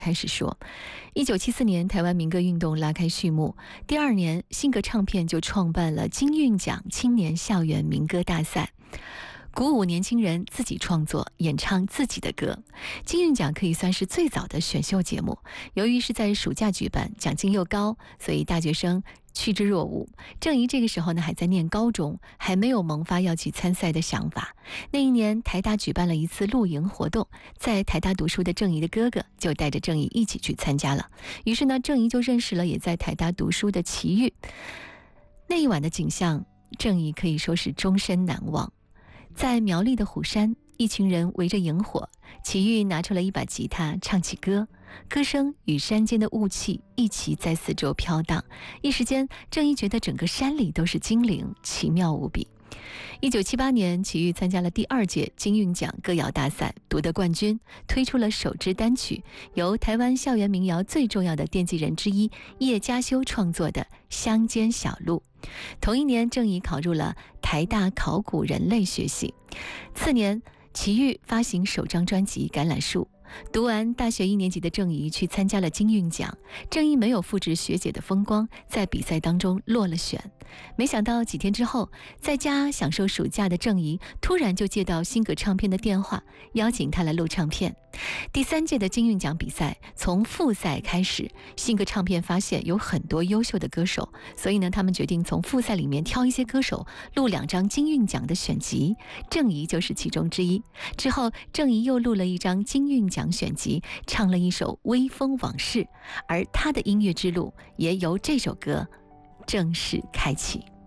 开始说，1974年台湾民歌运动拉开序幕，第二年新格唱片就创办了金韵奖青年校园民歌大赛，鼓舞年轻人自己创作演唱自己的歌。金韵奖可以算是最早的选秀节目，由于是在暑假举办，奖金又高，所以大学生趋之若鹜。郑怡这个时候呢还在念高中，还没有萌发要去参赛的想法。那一年台大举办了一次露营活动，在台大读书的郑怡的哥哥就带着郑怡一起去参加了。于是呢，郑怡就认识了也在台大读书的齐豫。那一晚的景象，郑怡可以说是终身难忘。在苗栗的虎山，一群人围着萤火，齐豫拿出了一把吉他唱起歌，歌声与山间的雾气一起在四周飘荡。一时间，郑怡觉得整个山里都是精灵，奇妙无比。1978年，齐豫参加了第二届金韵奖歌谣大赛，夺得冠军，推出了首支单曲，由台湾校园民谣最重要的奠基人之一叶嘉修创作的《乡间小路》。同一年，郑怡考入了台大考古人类学系。次年，齐豫发行首张专辑《橄榄树》。读完大学1年级的郑怡去参加了金韵奖，郑怡没有复制学姐的风光，在比赛当中落了选。没想到几天之后，在家享受暑假的郑怡突然就接到新格唱片的电话，邀请她来录唱片。第3届的金韵奖比赛从复赛开始，新格唱片发现有很多优秀的歌手，所以呢，他们决定从复赛里面挑一些歌手录2张金韵奖的选集，郑怡就是其中之一。之后，郑怡又录了1张金韵奖选集，唱了一首《微风往事》，而她的音乐之路也由这首歌正式开启。